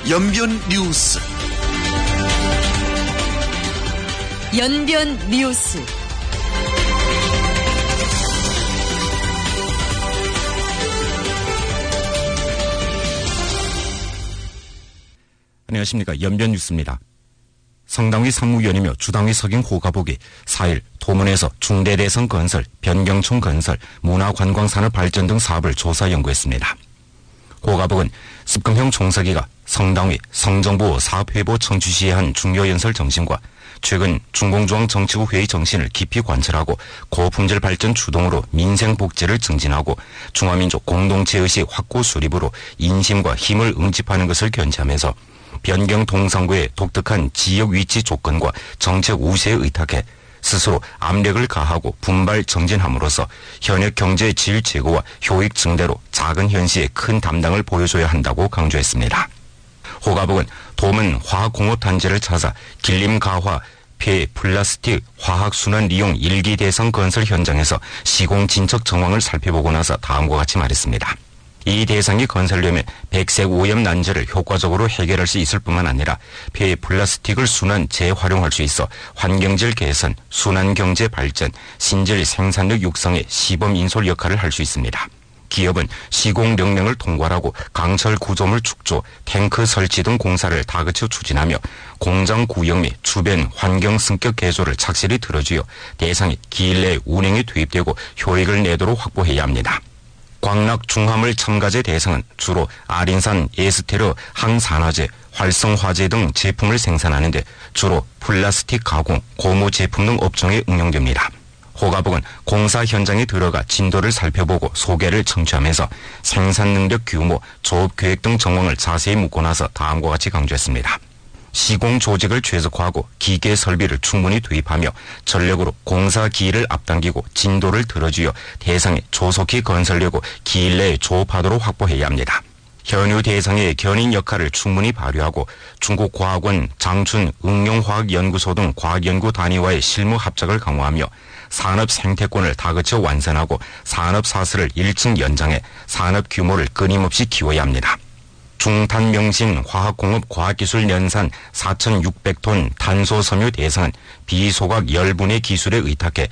연변 뉴스. 연변 뉴스. 안녕하십니까. 연변 뉴스입니다. 성당위 상무위원이며 주당위 석인 호가복이 4일 도문에서 중대대성 건설, 변경촌 건설, 문화관광산업 발전 등 사업을 조사 연구했습니다. 호가복은 습금형 총서기가 성당위, 성정부 사업회보 청취 시에 한 중요연설 정신과 최근 중공중앙 정치국 회의 정신을 깊이 관철하고 고품질 발전 주동으로 민생 복지를 증진하고 중화민족 공동체의식 확고 수립으로 인심과 힘을 응집하는 것을 견지하면서 변경 동성구의 독특한 지역 위치 조건과 정책 우세에 의탁해 스스로 압력을 가하고 분발 정진함으로써 현역 경제 질 제고와 효익 증대로 작은 현시에 큰 담당을 보여줘야 한다고 강조했습니다. 호가복은 도문 화학공업단지를 찾아 길림 가화 폐 플라스틱 화학순환 리용 1기 대상 건설 현장에서 시공 진척 정황을 살펴보고 나서 다음과 같이 말했습니다. 이 대상이 건설되면 백색 오염 난제를 효과적으로 해결할 수 있을 뿐만 아니라 폐 플라스틱을 순환 재활용할 수 있어 환경질 개선, 순환 경제 발전, 신질 생산력 육성의 시범 인솔 역할을 할 수 있습니다. 기업은 시공 명령을 통과하고 강철 구조물 축조, 탱크 설치 등 공사를 다그쳐 추진하며 공장 구역 및 주변 환경 승격 개조를 착실히 들어주어 대상이 기일 내 운행에 투입되고 효익을 내도록 확보해야 합니다. 광락 중화물 첨가제 대상은 주로 아린산 에스테르 항산화제, 활성화제 등 제품을 생산하는데 주로 플라스틱 가공, 고무 제품 등 업종에 응용됩니다. 호가복은 공사 현장에 들어가 진도를 살펴보고 소개를 청취하면서 생산 능력 규모, 조업 계획 등 정황을 자세히 묻고 나서 다음과 같이 강조했습니다. 시공 조직을 최적화하고 기계 설비를 충분히 투입하며 전력으로 공사 기일을 앞당기고 진도를 들어주어 대상에 조속히 건설되고 기일 내에 조업하도록 확보해야 합니다. 현유 대상의 견인 역할을 충분히 발휘하고 중국과학원 장춘 응용화학연구소 등 과학연구 단위와의 실무 합작을 강화하며 산업 생태권을 다그쳐 완성하고 산업 사슬을 1층 연장해 산업 규모를 끊임없이 키워야 합니다. 중탄명신 화학공업 과학기술 연산 4,600톤 탄소섬유 대상은 비소각 열분해 기술에 의탁해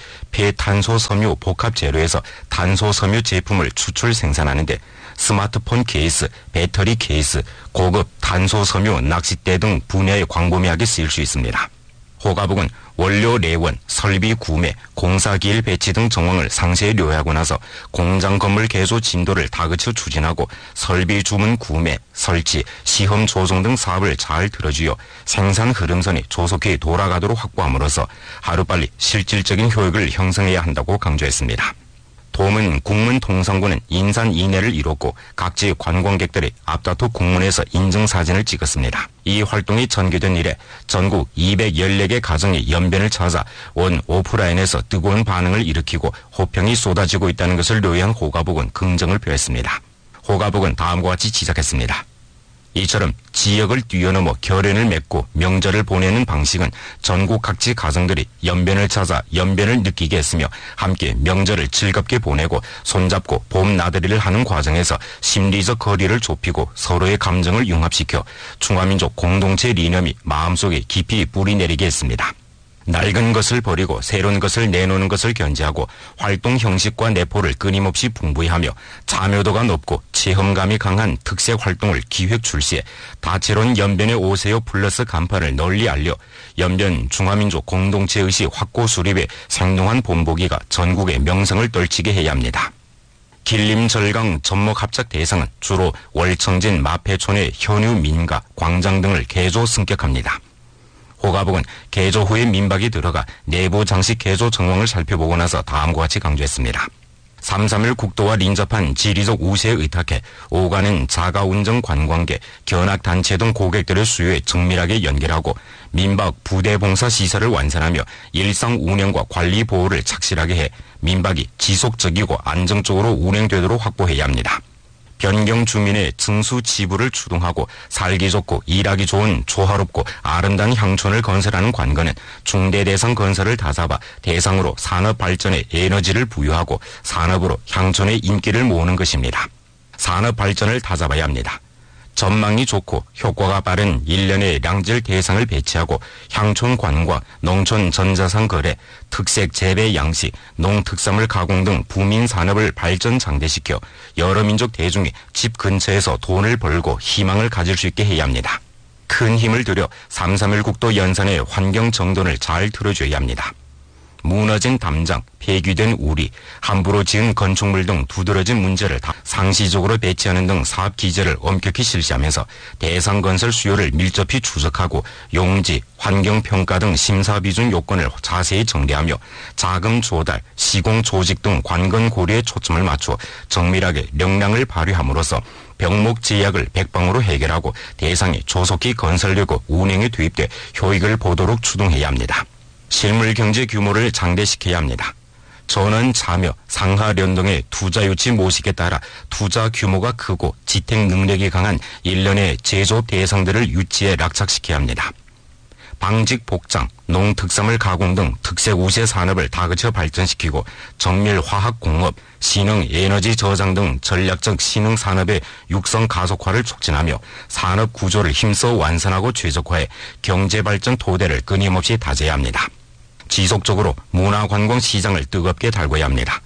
폐탄소섬유 복합재료에서 탄소섬유 제품을 추출 생산하는데 스마트폰 케이스, 배터리 케이스, 고급 탄소섬유 낚싯대 등 분야의 광범위하게 쓰일 수 있습니다. 호가복은 원료 내원, 설비 구매, 공사기일 배치 등 정황을 상세히 요약하고 나서 공장 건물 개조 진도를 다그쳐 추진하고 설비 주문 구매, 설치, 시험 조정 등 사업을 잘 들어주어 생산 흐름선이 조속히 돌아가도록 확보함으로써 하루빨리 실질적인 효익을 형성해야 한다고 강조했습니다. 도문 국문통상고는 인산 인해를 이뤘고 각지 관광객들이 앞다투 국문에서 인증사진을 찍었습니다. 이 활동이 전개된 이래 전국 214개 가정의 연변을 찾아 원 오프라인에서 뜨거운 반응을 일으키고 호평이 쏟아지고 있다는 것을 료한 호가복은 긍정을 표했습니다. 호가복은 다음과 같이 지적했습니다. 이처럼 지역을 뛰어넘어 결연을 맺고 명절을 보내는 방식은 전국 각지 가정들이 연변을 찾아 연변을 느끼게 했으며 함께 명절을 즐겁게 보내고 손잡고 봄 나들이를 하는 과정에서 심리적 거리를 좁히고 서로의 감정을 융합시켜 중화민족 공동체 리념이 마음속에 깊이 뿌리내리게 했습니다. 낡은 것을 버리고 새로운 것을 내놓는 것을 견지하고 활동 형식과 내포를 끊임없이 풍부히 하며 참여도가 높고 체험감이 강한 특색 활동을 기획 출시해 다채로운 연변에 오세요 플러스 간판을 널리 알려 연변 중화민족 공동체의식 확고 수립에 생동한 본보기가 전국의 명성을 떨치게 해야 합니다. 길림절강 접목합작 대상은 주로 월청진 마패촌의 현유 민가, 광장 등을 개조 승격합니다. 호가복은 개조 후에 민박이 들어가 내부 장식 개조 정황을 살펴보고 나서 다음과 같이 강조했습니다. 3.3일 국도와 인접한 지리적 우세에 의탁해 오가는 자가운전 관광객, 견학단체 등 고객들의 수요에 정밀하게 연결하고 민박 부대봉사 시설을 완성하며 일상 운영과 관리 보호를 착실하게 해 민박이 지속적이고 안정적으로 운행되도록 확보해야 합니다. 변경 주민의 증수 지불을 추동하고 살기 좋고 일하기 좋은 조화롭고 아름다운 향촌을 건설하는 관건은 중대 대상 건설을 다잡아 대상으로 산업 발전에 에너지를 부여하고 산업으로 향촌의 인기를 모으는 것입니다. 산업 발전을 다잡아야 합니다. 전망이 좋고 효과가 빠른 일련의 량질 대상을 배치하고 향촌 관광, 농촌 전자상 거래, 특색 재배 양식, 농특산물 가공 등 부민 산업을 발전 장대시켜 여러 민족 대중이 집 근처에서 돈을 벌고 희망을 가질 수 있게 해야 합니다. 큰 힘을 들여 3.3.1 국도 연산의 환경 정돈을 잘 틀어줘야 합니다. 무너진 담장, 폐기된 우리, 함부로 지은 건축물 등 두드러진 문제를 다 상시적으로 배치하는 등 사업 기제를 엄격히 실시하면서 대상 건설 수요를 밀접히 추적하고 용지, 환경평가 등 심사 비준 요건을 자세히 정리하며 자금 조달, 시공 조직 등 관건 고려에 초점을 맞추어 정밀하게 역량을 발휘함으로써 병목 제약을 백방으로 해결하고 대상이 조속히 건설되고 운행에 투입돼 효익을 보도록 추동해야 합니다. 실물 경제 규모를 장대시켜야 합니다. 전원 참여, 상하 연동의 투자 유치 모식에 따라 투자 규모가 크고 지택 능력이 강한 일련의 제조업 대상들을 유치에 락착시켜야 합니다. 방직 복장, 농특산물 가공 등 특색 우세 산업을 다그쳐 발전시키고 정밀 화학 공업, 신흥 에너지 저장 등 전략적 신흥 산업의 육성 가속화를 촉진하며 산업 구조를 힘써 완선하고 최적화해 경제 발전 토대를 끊임없이 다져야 합니다. 지속적으로 문화관광 시장을 뜨겁게 달궈야 합니다.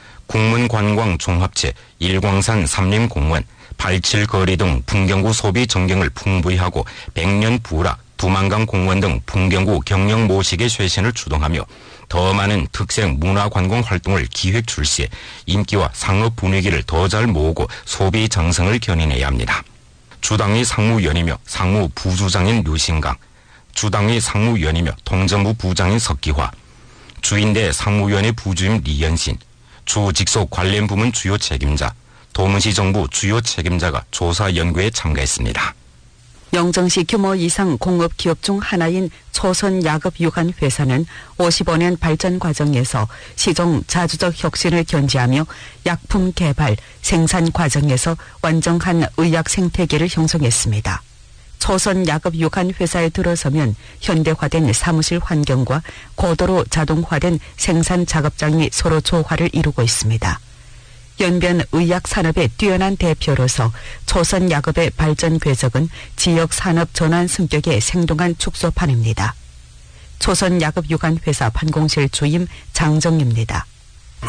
국문관광 종합체, 일광산 삼림공원, 87거리 등 풍경구 소비 전경을 풍부히 하고 백년 부락, 두만강 공원 등 풍경구 경영 모식의 쇄신을 추동하며 더 많은 특색 문화관광 활동을 기획 출시해 인기와 상업 분위기를 더 잘 모으고 소비 정성을 견인해야 합니다. 주당위 상무위원이며 상무 부주장인 류신강, 주당위 상무위원이며 통전부 부장인 석기화, 주인대 상무위원회 부주임 리연신, 주 직속 관련 부문 주요 책임자, 도문시 정부 주요 책임자가 조사 연구에 참가했습니다. 영정시 규모 이상 공업기업 중 하나인 초선야급유관회사는 55년 발전 과정에서 시종 자주적 혁신을 견지하며 약품 개발, 생산 과정에서 완전한 의약 생태계를 형성했습니다. 초선야급유관회사에 들어서면 현대화된 사무실 환경과 고도로 자동화된 생산 작업장이 서로 조화를 이루고 있습니다. 연변 의약 산업의 뛰어난 대표로서 초선야급의 발전 궤적은 지역 산업 전환 성격의 생동한 축소판입니다. 초선야급유관회사 판공실 주임 장정입니다.